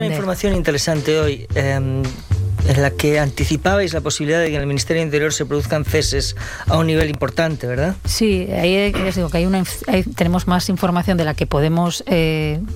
Una información interesante hoy, en la que anticipabais la posibilidad de que en el Ministerio de Interior se produzcan ceses a un nivel importante, ¿verdad? Sí, ahí les digo que tenemos más información de la que podemos